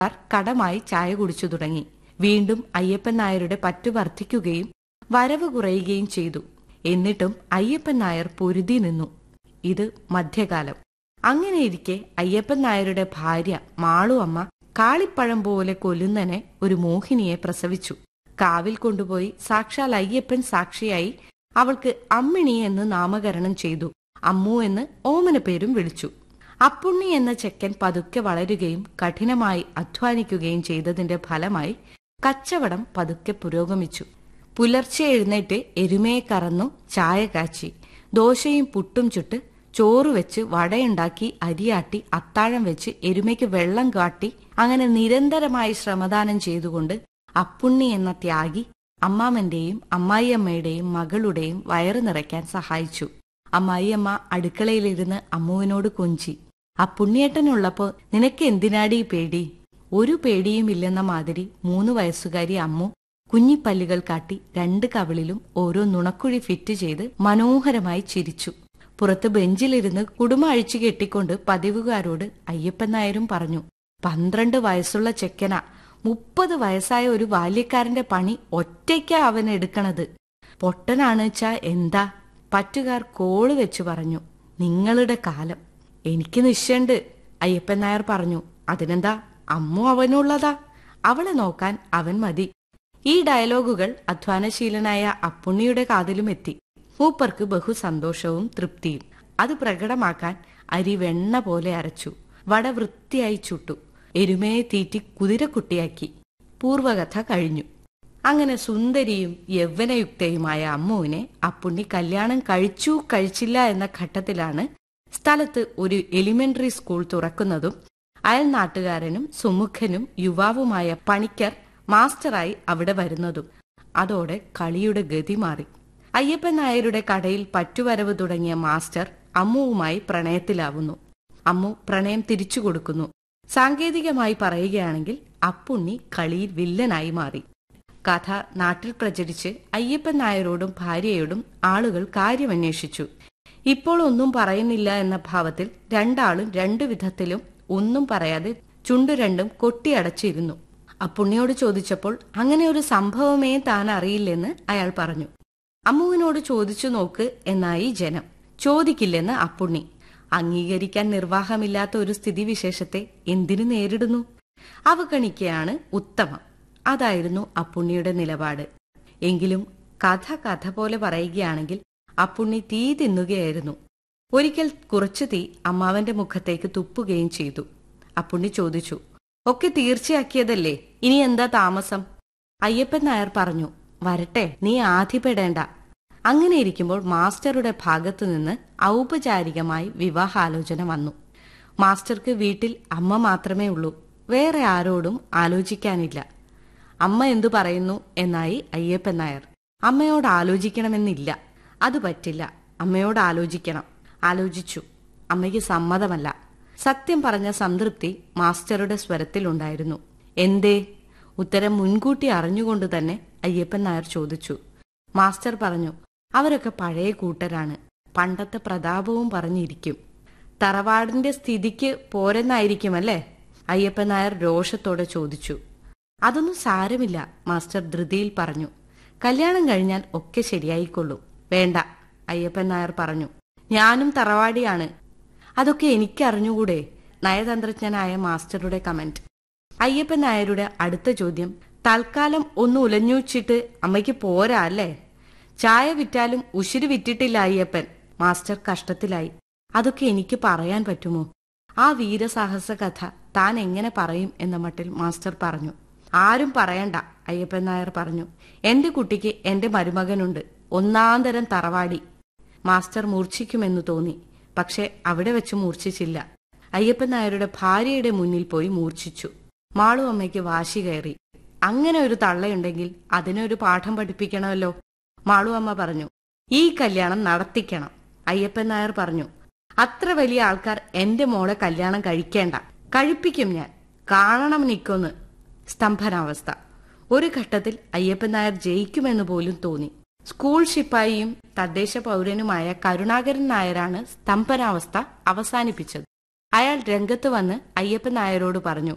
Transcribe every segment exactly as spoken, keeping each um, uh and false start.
കടമായി ചായ കുടിച്ചു തുടങ്ങി. വീണ്ടും അയ്യപ്പൻ നായരുടെ പറ്റു വർദ്ധിക്കുകയും വരവ് കുറയുകയും ചെയ്തു. എന്നിട്ടും അയ്യപ്പൻ നായർ പൊരുതി നിന്നു. ഇത് മധ്യകാലം. അങ്ങനെയിരിക്കെ അയ്യപ്പൻ നായരുടെ ഭാര്യ മാളു അമ്മ കാളിപ്പഴം പോലെ കൊല്ലുന്നനെ ഒരു മോഹിനിയെ പ്രസവിച്ചു. കാവിൽ കൊണ്ടുപോയി സാക്ഷാൽ അയ്യപ്പൻ സാക്ഷിയായി അവൾക്ക് അമ്മിണി എന്ന് നാമകരണം ചെയ്തു. അമ്മു എന്ന് ഓമന പേരും വിളിച്ചു. അപ്പുണ്ണി എന്ന ചെക്കൻ പതുക്കെ വളരുകയും കഠിനമായി അധ്വാനിക്കുകയും ചെയ്തതിന്റെ ഫലമായി കച്ചവടം പതുക്കെ പുരോഗമിച്ചു. പുലർച്ചെ എഴുന്നേറ്റ് എരുമയെ കറന്നു ചായ കാച്ചി, ദോശയും പുട്ടും ചുട്ട്, ചോറ് വെച്ച് വടയുണ്ടാക്കി, അരിയാട്ടി, അത്താഴം വെച്ച്, എരുമയ്ക്ക് വെള്ളം കാട്ടി, അങ്ങനെ നിരന്തരമായി ശ്രമദാനം ചെയ്തുകൊണ്ട് അപ്പുണ്ണി എന്ന ത്യാഗി അമ്മാമന്റെയും അമ്മായിയമ്മയുടെയും മകളുടെയും വയറ് നിറയ്ക്കാൻ സഹായിച്ചു. അമ്മായിയമ്മ അടുക്കളയിലിരുന്ന് അമ്മുവിനോട് കൊഞ്ചി, അപ്പുണ്ണിയേട്ടനുള്ളപ്പോ നിനക്ക് എന്തിനാടി പേടി? ഒരു പേടിയുമില്ലെന്ന മാതിരി മൂന്നു വയസ്സുകാരി അമ്മു കുഞ്ഞിപ്പല്ലുകൾ കാട്ടി രണ്ട് കവിളിലും ഓരോ നുണക്കുഴി ഫിറ്റ് ചെയ്ത് മനോഹരമായി ചിരിച്ചു. പുറത്ത് ബെഞ്ചിലിരുന്ന് കുടുമ അഴിച്ചു കെട്ടിക്കൊണ്ട് പതിവുകാരോട് അയ്യപ്പൻ നായരും പറഞ്ഞു, പന്ത്രണ്ട് വയസ്സുള്ള ചെക്കന മുപ്പത് വയസ്സായ ഒരു ബാല്യക്കാരന്റെ പണി ഒറ്റയ്ക്കാ അവൻ എടുക്കണത്. പൊട്ടനാണ് വെച്ചാ എന്താ? പറ്റുകാർ കോള് വെച്ചു പറഞ്ഞു, നിങ്ങളുടെ കാലം. എനിക്ക് നിശ്ചയുണ്ട്, അയ്യപ്പൻ നായർ പറഞ്ഞു. അതിനെന്താ, അമ്മു അവനുള്ളതാ, അവളെ നോക്കാൻ അവൻ മതി. ഈ ഡയലോഗുകൾ അധ്വാനശീലനായ അപ്പുണ്ണിയുടെ കാതിലും എത്തി. മൂപ്പർക്ക് ബഹുസന്തോഷവും തൃപ്തിയും. അത് പ്രകടമാക്കാൻ അരി വെണ്ണ പോലെ അരച്ചു, വട വൃത്തിയായി ചുട്ടു, എരുമയെ തീറ്റി കുതിരക്കുട്ടിയാക്കി. പൂർവകഥ കഴിഞ്ഞു. അങ്ങനെ സുന്ദരിയും യൗവനയുക്തയുമായ അമ്മുവിനെ അപ്പുണ്ണി കല്യാണം കഴിച്ചു കഴിച്ചില്ല എന്ന ഘട്ടത്തിലാണ് സ്ഥലത്ത് ഒരു എലിമെന്ററി സ്കൂൾ തുറക്കുന്നതും അയൽനാട്ടുകാരനും സുമുഖനും യുവാവുമായ പണിക്കർ മാസ്റ്ററായി അവിടെ വരുന്നതും. അതോടെ കളിയുടെ ഗതി മാറി. അയ്യപ്പൻ നായരുടെ കടയിൽ പറ്റുവരവ് തുടങ്ങിയ മാസ്റ്റർ അമ്മുവുമായി പ്രണയത്തിലാവുന്നു. അമ്മു പ്രണയം തിരിച്ചു കൊടുക്കുന്നു. സാങ്കേതികമായി പറയുകയാണെങ്കിൽ അപ്പുണ്ണി കളിയിൽ വില്ലനായി മാറി. കഥ നാട്ടിൽ പ്രചരിച്ച് അയ്യപ്പൻ നായരോടും ഭാര്യയോടും ആളുകൾ കാര്യമന്വേഷിച്ചു. ഇപ്പോൾ ഒന്നും പറയുന്നില്ല എന്ന ഭാവത്തിൽ രണ്ടാളും രണ്ടു വിധത്തിലും ഒന്നും പറയാതെ ചുണ്ടു രണ്ടും കൊട്ടിയടച്ചിരുന്നു. അപ്പുണ്ണിയോട് ചോദിച്ചപ്പോൾ അങ്ങനെ ഒരു സംഭവമേ താൻ അറിയില്ലെന്ന് അയാൾ പറഞ്ഞു. അമ്മുവിനോട് ചോദിച്ചു നോക്ക് എന്നായി ജനം. ചോദിക്കില്ലെന്ന് അപ്പുണ്ണി. അംഗീകരിക്കാൻ നിർവാഹമില്ലാത്ത ഒരു സ്ഥിതിവിശേഷത്തെ എന്തിനു നേരിടുന്നു? അവഗണിക്കയാണ് ഉത്തമം. അതായിരുന്നു അപ്പുണ്ണിയുടെ നിലപാട്. എങ്കിലും കഥ കഥ പോലെ പറയുകയാണെങ്കിൽ അപ്പുണ്ണി തീ തിന്നുകയായിരുന്നു. ഒരിക്കൽ കുറച്ചു തീ അമ്മാവന്റെ മുഖത്തേക്ക് തുപ്പുകയും ചെയ്തു. അപ്പുണ്ണി ചോദിച്ചു, ഒക്കെ തീർച്ചയാക്കിയതല്ലേ, ഇനി എന്താ താമസം? അയ്യപ്പൻ നായർ പറഞ്ഞു, വരട്ടെ, നീ ആധിപ്പെടേണ്ട. അങ്ങനെ ഇരിക്കുമ്പോൾ മാസ്റ്ററുടെ ഭാഗത്തുനിന്ന് ഔപചാരികമായി വിവാഹാലോചന വന്നു. മാസ്റ്റർക്ക് വീട്ടിൽ അമ്മ മാത്രമേ ഉള്ളൂ, വേറെ ആരോടും ആലോചിക്കാനില്ല. അമ്മ എന്തു പറയുന്നു എന്നായി അയ്യപ്പൻ നായർ. അമ്മയോട് ആലോചിക്കണമെന്നില്ല, അത് പറ്റില്ല, അമ്മയോട് ആലോചിക്കണം. ആലോചിച്ചു, അമ്മയ്ക്ക് സമ്മതമല്ല. സത്യം പറഞ്ഞ സംതൃപ്തി മാസ്റ്ററുടെ സ്വരത്തിലുണ്ടായിരുന്നു. എന്തേ? ഉത്തരം മുൻകൂട്ടി അറിഞ്ഞുകൊണ്ട് തന്നെ അയ്യപ്പൻ നായർ ചോദിച്ചു. മാസ്റ്റർ പറഞ്ഞു, അവരൊക്കെ പഴയ കൂട്ടരാണ്, പണ്ടത്തെ പ്രതാപവും പറഞ്ഞിരിക്കും. തറവാടിന്റെ സ്ഥിതിക്ക് പോരെന്നായിരിക്കുമല്ലേ? അയ്യപ്പൻ നായർ രോഷത്തോടെ ചോദിച്ചു. അതൊന്നും സാരമില്ല, മാസ്റ്റർ ധൃതിയിൽ പറഞ്ഞു. കല്യാണം കഴിഞ്ഞാൽ ഒക്കെ ശരിയായിക്കൊള്ളും. വേണ്ട, അയ്യപ്പൻ നായർ പറഞ്ഞു. ഞാനും തറവാടിയാണ്. അതൊക്കെ എനിക്കറിഞ്ഞുകൂടെ? നയതന്ത്രജ്ഞനായ മാസ്റ്ററുടെ കമന്റ്. അയ്യപ്പൻ നായരുടെ അടുത്ത ചോദ്യം, തൽക്കാലം ഒന്ന് ഉലഞ്ഞൂച്ചിട്ട് അമ്മയ്ക്ക് പോരാ അല്ലേ? ചായ വിറ്റാലും ഉശിര് വിറ്റിട്ടില്ല അയ്യപ്പൻ. മാസ്റ്റർ കഷ്ടത്തിലായി. അതൊക്കെ എനിക്ക് പറയാൻ പറ്റുമോ? ആ വീരസാഹസ കഥ താൻ എങ്ങനെ പറയും എന്ന മട്ടിൽ മാസ്റ്റർ പറഞ്ഞു. ആരും പറയണ്ട, അയ്യപ്പൻ നായർ പറഞ്ഞു. എന്റെ കുട്ടിക്ക് എന്റെ മരുമകനുണ്ട്, ഒന്നാന്തരം തറവാടി. മാസ്റ്റർ മൂർച്ഛിക്കുമെന്ന് തോന്നി. പക്ഷെ അവിടെ വെച്ച് മൂർച്ഛിച്ചില്ല. അയ്യപ്പൻ നായരുടെ ഭാര്യയുടെ മുന്നിൽ പോയി മൂർച്ഛിച്ചു. മാളു അമ്മയ്ക്ക് വാശി കയറി. അങ്ങനെ ഒരു തള്ളയുണ്ടെങ്കിൽ അതിനൊരു പാഠം പഠിപ്പിക്കണമല്ലോ. മാളു അമ്മ പറഞ്ഞു, ഈ കല്യാണം നടത്തിക്കണം. അയ്യപ്പൻ നായർ പറഞ്ഞു, അത്ര വലിയ ആൾക്കാർ എന്റെ മോളെ കല്യാണം കഴിക്കേണ്ട. കഴിപ്പിക്കും ഞാൻ, കാണണം നിക്കൊന്ന്. സ്തംഭനാവസ്ഥ. ഒരു ഘട്ടത്തിൽ അയ്യപ്പൻ നായർ ജയിക്കുമെന്ന് പോലും തോന്നി. സ്കൂൾ ശിപ്പായിയും തദ്ദേശ പൗരനുമായ കരുണാകരൻ നായരാണ് സ്തംഭനാവസ്ഥ അവസാനിപ്പിച്ചത്. അയാൾ രംഗത്ത് വന്ന് അയ്യപ്പൻ നായരോട് പറഞ്ഞു,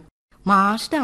മാഷ്ടെ